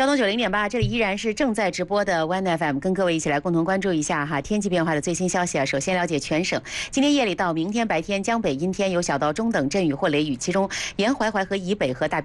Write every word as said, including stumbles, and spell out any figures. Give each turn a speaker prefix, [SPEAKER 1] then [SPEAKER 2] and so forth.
[SPEAKER 1] 交通九零点八，这里依然是正在直播的 One F M， 跟各位一起来共同关注一下哈天气变化的最新消息啊。首先了解全省，今天夜里到明天白天，江北阴天，有小到中等阵雨或雷雨，其中沿淮淮河以北和大